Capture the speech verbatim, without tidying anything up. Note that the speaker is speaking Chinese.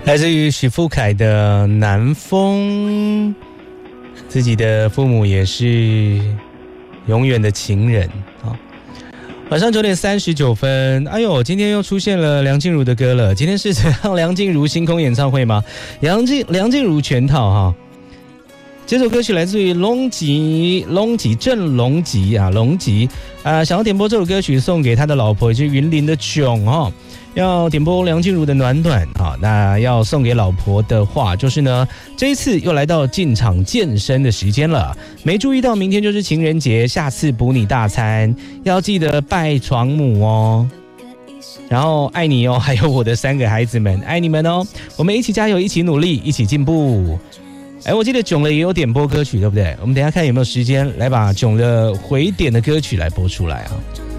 来自于许富凯的《南风》，自己的父母也是永远的情人啊。晚上九点三十九分，哎呦，今天又出现了梁静茹的歌了。今天是怎样？梁静茹星空演唱会吗？梁静梁静茹全套哈。这首歌曲来自于龙吉，龙吉郑龙吉啊，龙吉啊、呃，想要点播这首歌曲送给他的老婆，也就是云林的囧哈。要点播梁静茹的暖暖啊，那要送给老婆的话就是呢，这一次又来到进场健身的时间了，没注意到明天就是情人节，下次补你大餐，要记得拜床母哦。然后爱你哦，还有我的三个孩子们，爱你们哦，我们一起加油，一起努力，一起进步。哎，我记得囧了也有点播歌曲，对不对？我们等一下看有没有时间来把囧的回点的歌曲来播出来啊。